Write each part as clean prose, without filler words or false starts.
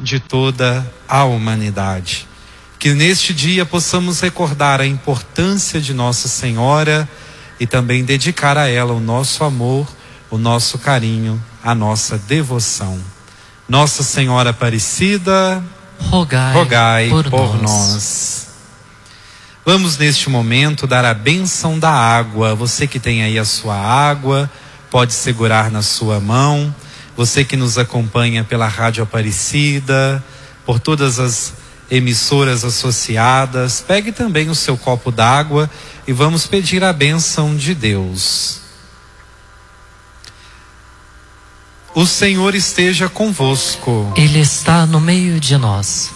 de toda a humanidade. Que neste dia possamos recordar a importância de Nossa Senhora e também dedicar a ela o nosso amor, o nosso carinho, a nossa devoção. Nossa Senhora Aparecida, rogai por nós. Vamos neste momento dar a bênção da água. Você que tem aí a sua água, pode segurar na sua mão. Você que nos acompanha pela Rádio Aparecida, por todas as emissoras associadas, pegue também o seu copo d'água e vamos pedir a bênção de Deus. O Senhor esteja convosco. Ele está no meio de nós.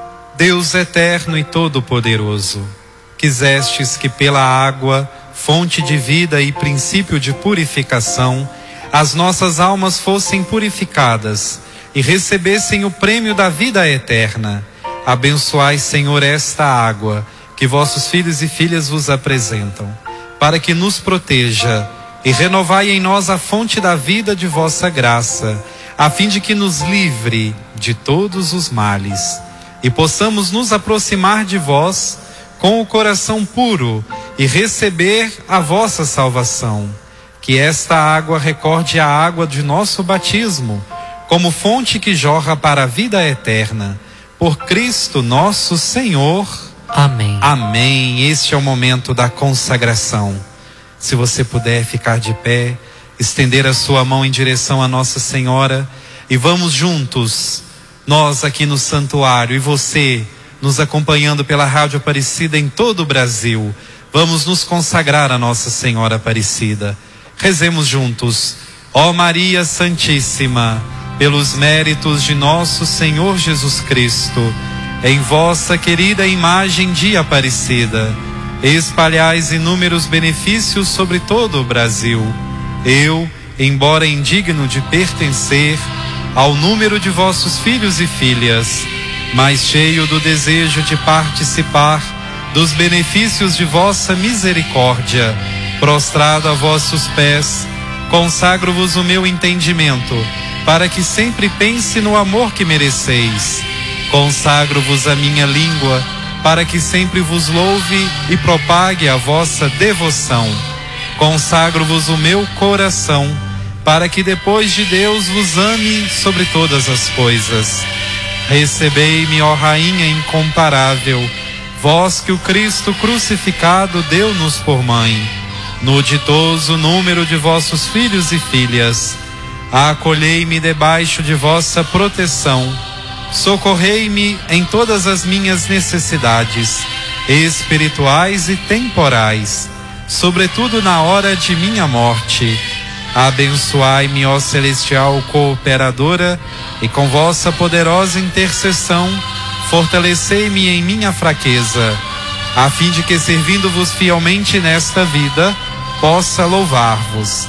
Deus eterno e todo-poderoso, quisestes que pela água, fonte de vida e princípio de purificação, as nossas almas fossem purificadas e recebessem o prêmio da vida eterna. Abençoai, Senhor, esta água que vossos filhos e filhas vos apresentam, para que nos proteja, e renovai em nós a fonte da vida de vossa graça, a fim de que nos livre de todos os males, e possamos nos aproximar de vós com o coração puro e receber a vossa salvação. Que esta água recorde a água de nosso batismo, como fonte que jorra para a vida eterna. Por Cristo nosso Senhor. Amém. Amém. Este é o momento da consagração. Se você puder ficar de pé, estender a sua mão em direção a Nossa Senhora e vamos juntos, nós aqui no santuário e você nos acompanhando pela Rádio Aparecida em todo o Brasil, vamos nos consagrar a Nossa Senhora Aparecida. Rezemos juntos. Ó Maria Santíssima, pelos méritos de nosso Senhor Jesus Cristo, em vossa querida imagem de Aparecida, espalhais inúmeros benefícios sobre todo o Brasil. Eu, embora indigno de pertencer ao número de vossos filhos e filhas, mas cheio do desejo de participar dos benefícios de vossa misericórdia, prostrado a vossos pés, consagro-vos o meu entendimento, para que sempre pense no amor que mereceis. Consagro-vos a minha língua, para que sempre vos louve e propague a vossa devoção. Consagro-vos o meu coração, para que depois de Deus vos ame sobre todas as coisas. Recebei-me, ó Rainha incomparável, vós que o Cristo crucificado deu-nos por mãe. No ditoso número de vossos filhos e filhas, acolhei-me debaixo de vossa proteção. Socorrei-me em todas as minhas necessidades, espirituais e temporais, sobretudo na hora de minha morte. Abençoai-me, ó celestial cooperadora, e com vossa poderosa intercessão, fortalecei-me em minha fraqueza, a fim de que, servindo-vos fielmente nesta vida, possa louvar-vos,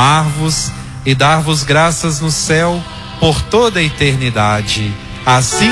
amar-vos e dar-vos graças no céu por toda a eternidade. Assim